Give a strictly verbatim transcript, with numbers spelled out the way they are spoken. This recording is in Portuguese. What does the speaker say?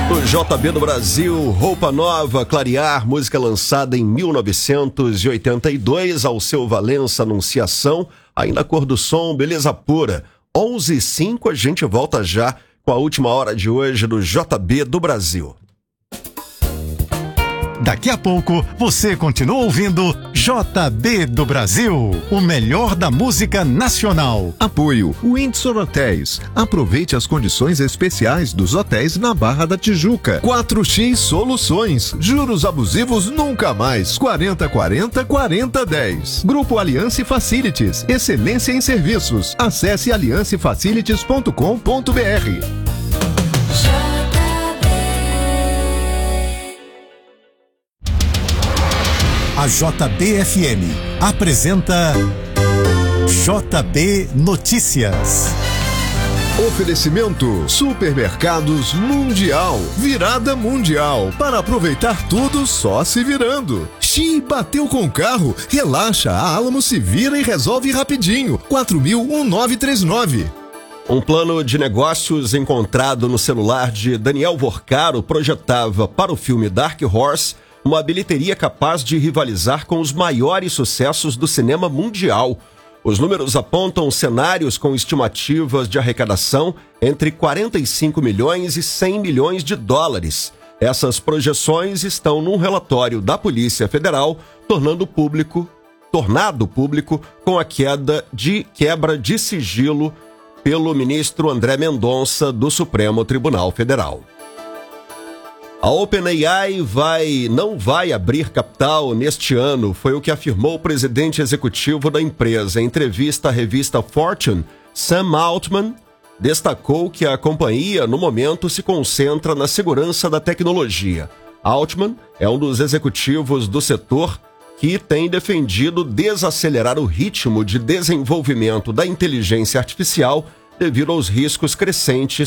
O J B do Brasil, Roupa Nova, Clarear, música lançada em mil novecentos e oitenta e dois, ao seu Valença Anunciação, ainda Cor do Som, Beleza Pura. onze e cinco, a gente volta já com a última hora de hoje do J B do Brasil. Daqui a pouco, você continua ouvindo J B do Brasil, o melhor da música nacional. Apoio Windsor Hotéis. Aproveite as condições especiais dos hotéis na Barra da Tijuca. quatro x Soluções. Juros abusivos nunca mais. quarenta quarenta quarenta dez. Grupo Aliança Facilities. Excelência em serviços. Acesse aliança facilities ponto com ponto br. A J B F M apresenta J B Notícias. Oferecimento Supermercados Mundial. Virada mundial. Para aproveitar tudo só se virando. Xi, bateu com o carro? Relaxa, a Alamo se vira e resolve rapidinho. quatro mil nove três nove. Um plano de negócios encontrado no celular de Daniel Vorcaro projetava para o filme Dark Horse uma bilheteria capaz de rivalizar com os maiores sucessos do cinema mundial. Os números apontam cenários com estimativas de arrecadação entre quarenta e cinco milhões e cem milhões de dólares. Essas projeções estão num relatório da Polícia Federal, tornando público, tornado público com a queda de quebra de sigilo pelo ministro André Mendonça do Supremo Tribunal Federal. A OpenAI vai, não vai abrir capital neste ano, foi o que afirmou o presidente executivo da empresa. Em entrevista à revista Fortune, Sam Altman destacou que a companhia, no momento, se concentra na segurança da tecnologia. Altman é um dos executivos do setor que tem defendido desacelerar o ritmo de desenvolvimento da inteligência artificial devido aos riscos crescentes